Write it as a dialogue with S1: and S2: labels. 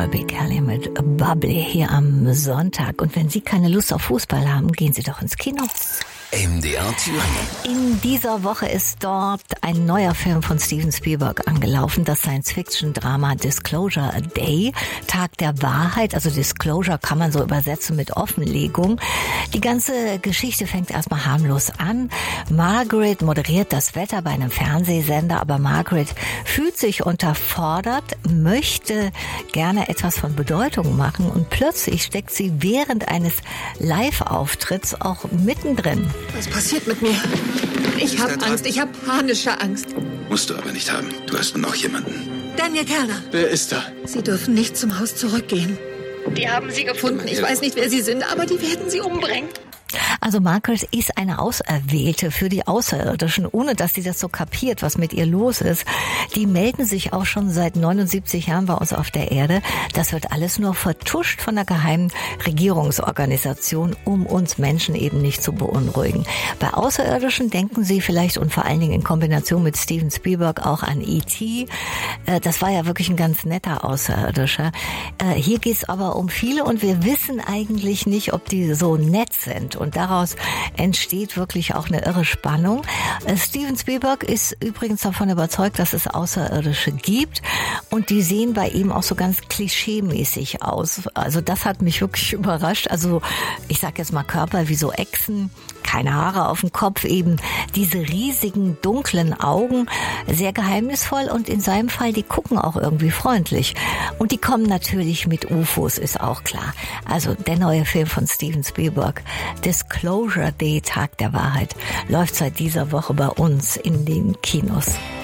S1: Colby Kelly mit Bubbly hier am Sonntag. Und wenn Sie keine Lust auf Fußball haben, gehen Sie doch ins Kino.
S2: MDR Thüringen.
S1: In dieser Woche ist dort ein neuer Film von Steven Spielberg angelaufen, das Science-Fiction-Drama Disclosure Day, Tag der Wahrheit. Also Disclosure kann man so übersetzen mit Offenlegung. Die ganze Geschichte fängt erstmal harmlos an. Margaret moderiert das Wetter bei einem Fernsehsender, aber Margaret fühlt sich unterfordert, möchte gerne etwas von Bedeutung machen und plötzlich steckt sie während eines Live-Auftritts auch mittendrin.
S3: Was passiert mit mir? Ich habe Angst, ich habe panische Angst.
S4: Musst du aber nicht haben. Du hast noch jemanden.
S3: Daniel Kerner.
S4: Wer ist da?
S3: Sie dürfen nicht zum Haus zurückgehen. Die haben Sie gefunden. Ich weiß nicht, wer Sie sind, aber die werden Sie umbringen.
S1: Also Margaret ist eine Auserwählte für die Außerirdischen, ohne dass sie das so kapiert, was mit ihr los ist. Die melden sich auch schon seit 79 Jahren bei uns auf der Erde. Das wird alles nur vertuscht von der geheimen Regierungsorganisation, um uns Menschen eben nicht zu beunruhigen. Bei Außerirdischen denken Sie vielleicht und vor allen Dingen in Kombination mit Steven Spielberg auch an E.T. Das war ja wirklich ein ganz netter Außerirdischer. Hier geht es aber um viele und wir wissen eigentlich nicht, ob die so nett sind. Und daraus entsteht wirklich auch eine irre Spannung. Steven Spielberg ist übrigens davon überzeugt, dass es Außerirdische gibt. Und die sehen bei ihm auch so ganz klischeemäßig aus. Also das hat mich wirklich überrascht. Also ich sag jetzt mal Körper wie so Echsen, keine Haare auf dem Kopf, eben diese riesigen dunklen Augen, sehr geheimnisvoll und in seinem Fall, die gucken auch irgendwie freundlich. Und die kommen natürlich mit UFOs, ist auch klar. Also der neue Film von Steven Spielberg, Disclosure Day, Tag der Wahrheit, läuft seit dieser Woche bei uns in den Kinos.